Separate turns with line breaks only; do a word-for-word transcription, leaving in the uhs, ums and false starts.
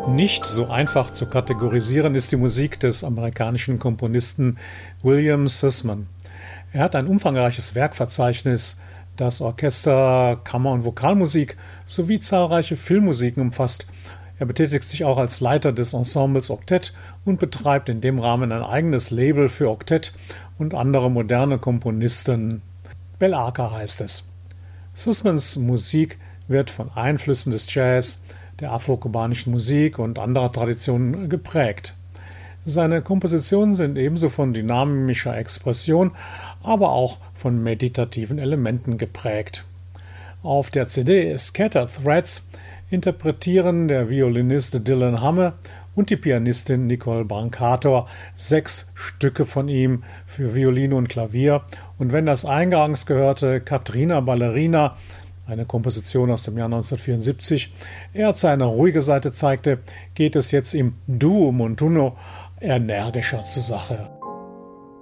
Nicht so einfach zu kategorisieren ist die Musik des amerikanischen Komponisten William Sussman. Er hat ein umfangreiches Werkverzeichnis, das Orchester-, Kammer- und Vokalmusik sowie zahlreiche Filmmusiken umfasst. Er betätigt sich auch als Leiter des Ensembles Oktett und betreibt in dem Rahmen ein eigenes Label für Oktett und andere moderne Komponisten. Bel-Aker heißt es. Sussmans Musik wird von Einflüssen des Jazz, der afro-kubanischen Musik und anderer Traditionen geprägt. Seine Kompositionen sind ebenso von dynamischer Expression, aber auch von meditativen Elementen geprägt. Auf der C D Scattered Threads interpretieren der Violinist Dylan Hamme und die Pianistin Nicole Brancator sechs Stücke von ihm für Violine und Klavier, und wenn das eingangs gehörte Katrina Ballerina, eine Komposition aus dem Jahr neunzehnhundertvierundsiebzig, erst seine ruhige Seite zeigte, geht es jetzt im Duo Montuno energischer zur Sache.